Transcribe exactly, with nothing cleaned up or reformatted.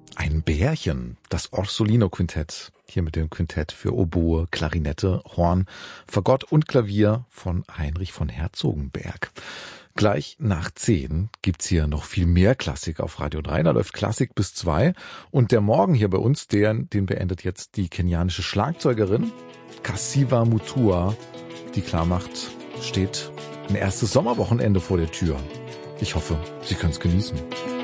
Ein Bärchen, das Orsolino-Quintett, hier mit dem Quintett für Oboe, Klarinette, Horn, Fagott und Klavier von Heinrich von Herzogenberg. Gleich nach zehn gibt's hier noch viel mehr Klassik auf Radio drei. Da läuft Klassik bis zwei. Und der Morgen hier bei uns, den, den beendet jetzt die kenianische Schlagzeugerin Kasiva Mutua, die klar macht, steht ein erstes Sommerwochenende vor der Tür. Ich hoffe, Sie können es genießen.